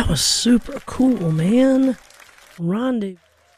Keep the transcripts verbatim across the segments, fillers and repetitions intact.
That was super cool, man. Rendezvous.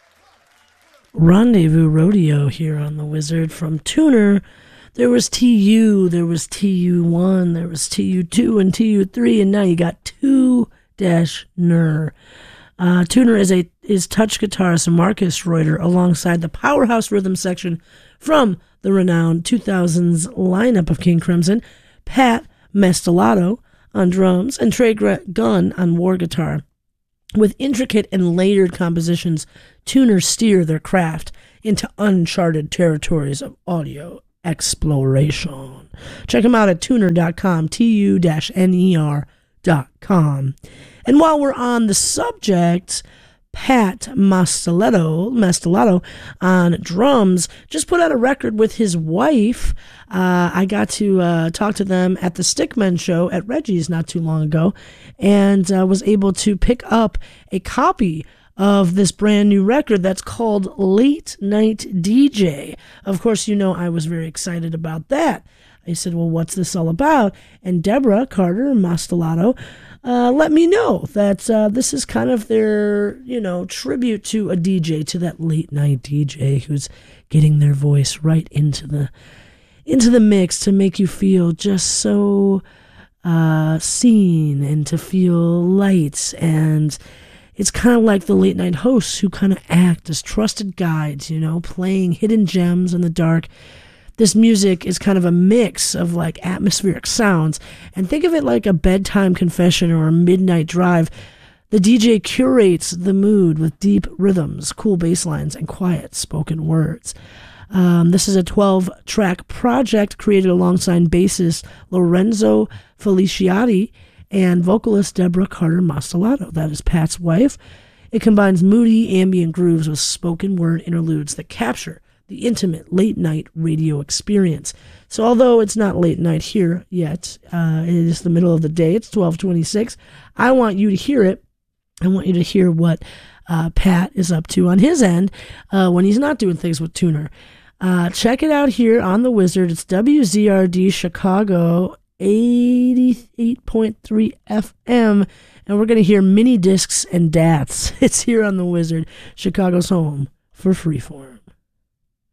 Rendezvous Rodeo here on The Wizard from Tuner. There was T U, there was T U one, there was T U two and T U three, and now you got two dash N E R. Uh, Tuner is a is touch guitarist Marcus Reuter alongside the powerhouse rhythm section from the renowned two thousands lineup of King Crimson, Pat Mastelotto on drums, and Trey Gunn on war guitar. With intricate and layered compositions, tuners steer their craft into uncharted territories of audio exploration. Check them out at tuner dot com, T U N E R dot com. And while we're on the subject, Pat Mastelotto, Mastelotto on drums just put out a record with his wife. Uh, I got to uh, talk to them at the Stickmen show at Reggie's not too long ago, and uh, was able to pick up a copy of this brand new record that's called Late Night D J. Of course, you know I was very excited about that. I said, well, what's this all about? And Deborah Carter Mastelotto uh, let me know that uh, this is kind of their, you know, tribute to a D J, to that late night D J who's getting their voice right into the into the mix to make you feel just so uh, seen and to feel light. And it's kind of like the late night hosts who kind of act as trusted guides, you know, playing hidden gems in the dark. This music is kind of a mix of like atmospheric sounds, and think of it like a bedtime confession or a midnight drive. The D J curates the mood with deep rhythms, cool bass lines, and quiet spoken words. Um, this is a twelve-track project created alongside bassist Lorenzo Feliciati and vocalist Deborah Carter Mastelotto. That is Pat's wife. It combines moody ambient grooves with spoken word interludes that capture the intimate late-night radio experience. So although it's not late night here yet, uh, it is the middle of the day, it's twelve twenty-six, I want you to hear it. I want you to hear what uh, Pat is up to on his end uh, when he's not doing things with Tuner. Uh, check it out here on The Wizard. It's W Z R D Chicago, eighty-eight point three F M, and we're going to hear mini discs and dats. It's here on The Wizard, Chicago's home for freeform.